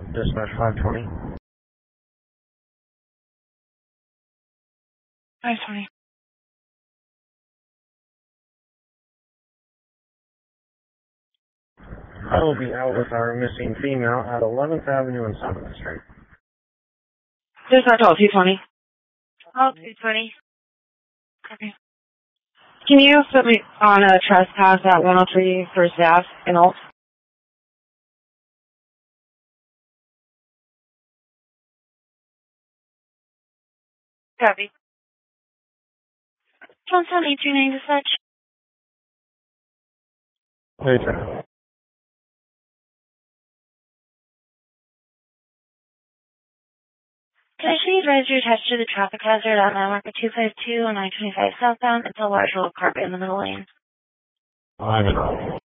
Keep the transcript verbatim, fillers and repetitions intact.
Dispatch five twenty. five twenty. I will be out with our missing female at eleventh Avenue and seventh Street. Dispatch all two twenty. All two twenty. Okay. Can you put me on a trespass at one oh three First Ave in Alt? Copy. Johnstown eight two nine dispatch. Hey, sir. Can I please raise your attached to the traffic hazard at landmark at two five two and nine twenty-five southbound? It's a large little carpet in the middle lane. I'm in.